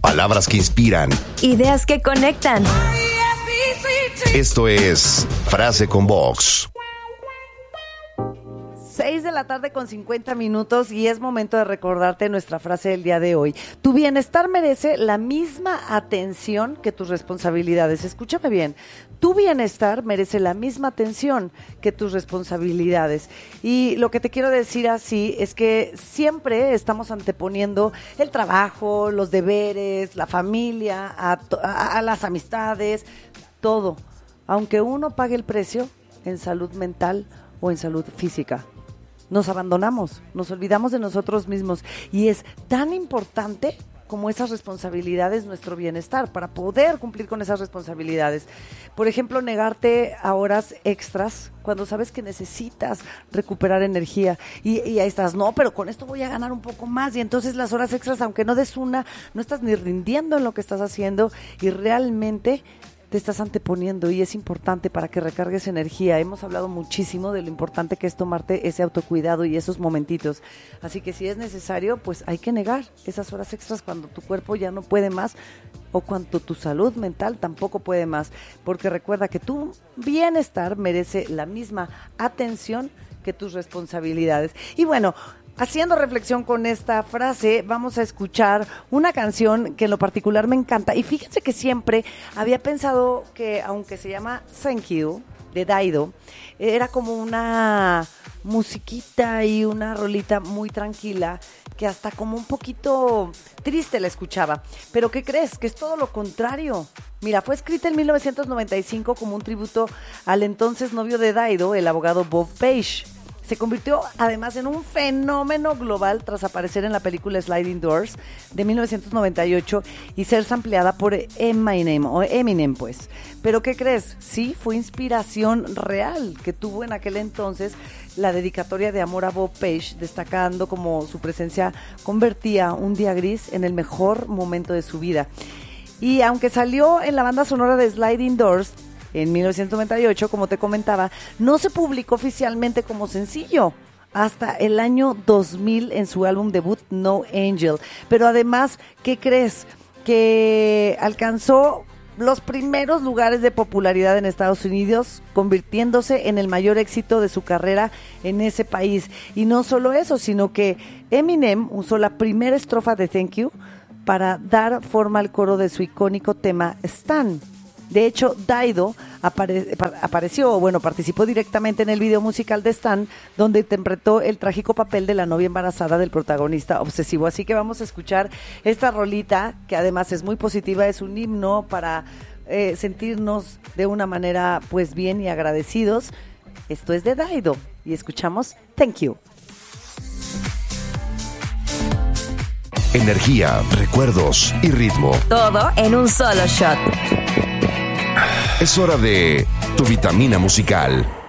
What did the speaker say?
Palabras que inspiran. Ideas que conectan. Esto es Frase con Vox. 6:50 y es momento de recordarte nuestra frase del día de hoy. Tu bienestar merece la misma atención que tus responsabilidades. Escúchame bien. Tu bienestar merece la misma atención que tus responsabilidades. Y lo que te quiero decir así es que siempre estamos anteponiendo el trabajo, los deberes, la familia, a las amistades, todo. Aunque uno pague el precio en salud mental o en salud física. Nos abandonamos, nos olvidamos de nosotros mismos y es tan importante como esas responsabilidades nuestro bienestar para poder cumplir con esas responsabilidades. Por ejemplo, negarte a horas extras cuando sabes que necesitas recuperar energía y ahí estás, no, pero con esto voy a ganar un poco más y entonces las horas extras, aunque no des una, no estás ni rindiendo en lo que estás haciendo y realmente te estás anteponiendo y es importante para que recargues energía. Hemos hablado muchísimo de lo importante que es tomarte ese autocuidado y esos momentitos. Así que si es necesario, pues hay que negar esas horas extras cuando tu cuerpo ya no puede más o cuando tu salud mental tampoco puede más. Porque recuerda que tu bienestar merece la misma atención que tus responsabilidades. Y bueno, haciendo reflexión con esta frase, vamos a escuchar una canción que en lo particular me encanta. Y fíjense que siempre había pensado que, aunque se llama Thank You, de Dido, era como una musiquita y una rolita muy tranquila, que hasta como un poquito triste la escuchaba. Pero ¿qué crees? Que es todo lo contrario. Mira, fue escrita en 1995 como un tributo al entonces novio de Dido, el abogado Bob Page. Se convirtió además en un fenómeno global tras aparecer en la película Sliding Doors de 1998 y ser sampleada por Eminem, pues. Pero ¿qué crees? Sí, fue inspiración real que tuvo en aquel entonces la dedicatoria de amor a Bob Page, destacando como su presencia convertía un día gris en el mejor momento de su vida. Y aunque salió en la banda sonora de Sliding Doors, en 1998, como te comentaba, no se publicó oficialmente como sencillo hasta el año 2000 en su álbum debut No Angel. Pero además, ¿qué crees? Que alcanzó los primeros lugares de popularidad en Estados Unidos, convirtiéndose en el mayor éxito de su carrera en ese país. Y no solo eso, sino que Eminem usó la primera estrofa de Thank You para dar forma al coro de su icónico tema Stan. De hecho, Dido participó directamente en el video musical de Stan, donde interpretó el trágico papel de la novia embarazada del protagonista obsesivo. Así que vamos a escuchar esta rolita, que además es muy positiva, es un himno para sentirnos de una manera pues bien y agradecidos. Esto es de Dido y escuchamos Thank You. Energía, recuerdos y ritmo. Todo en un solo shot. Es hora de tu vitamina musical.